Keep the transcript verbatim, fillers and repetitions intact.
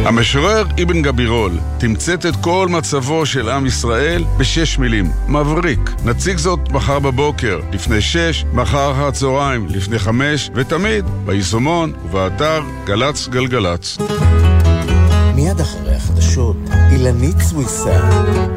המשורר אבן גבירול תמצת את כל מצבו של עם ישראל בשש מילים: מבריק. נציג זאת מחר בבוקר לפני שש, מחר אחר הצהריים לפני חמש, ותמיד ביישומון ובאתר גלץ גלגלץ. מיד אחרי החדשות, אילנית סוויסה.